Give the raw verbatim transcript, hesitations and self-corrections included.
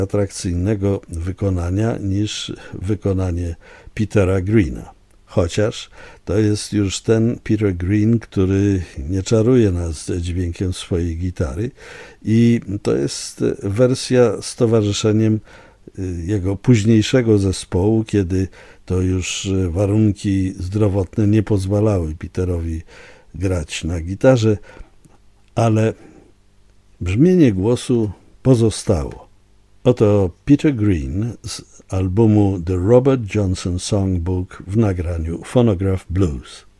atrakcyjnego wykonania niż wykonanie Petera Greena. Chociaż to jest już ten Peter Green, który nie czaruje nas dźwiękiem swojej gitary i to jest wersja z towarzyszeniem jego późniejszego zespołu, kiedy to już warunki zdrowotne nie pozwalały Peterowi grać na gitarze, ale brzmienie głosu pozostało. Oto Peter Green z albumu The Robert Johnson Songbook w nagraniu Phonograph Blues.